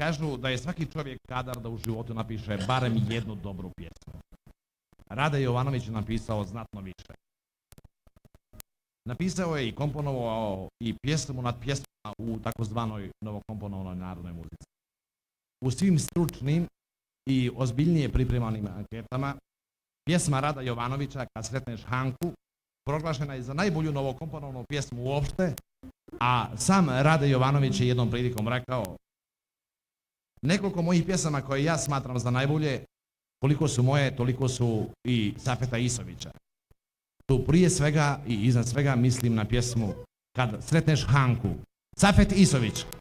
Kažu da je svaki čovjek kadar da u životu napiše barem jednu dobru pjesmu. Rade Jovanović je napisao znatno više. Napisao je i komponovao i pjesmu nad pjesmama u takozvanoj novokomponovanoj narodnoj muzici. U svim stručnim i ozbiljnije pripremanim anketama pjesma Rada Jovanovića Kad sretneš Hanku proglašena je za najbolju novokomponovanu pjesmu uopšte, a sam Rade Jovanović je jednom prilikom rekao: nekoliko mojih pjesama koje ja smatram za najbolje, koliko su moje, toliko su i Safeta Isovića. Tu prije svega i iznad svega mislim na pjesmu Kad sretneš Hanku. Safet Isović.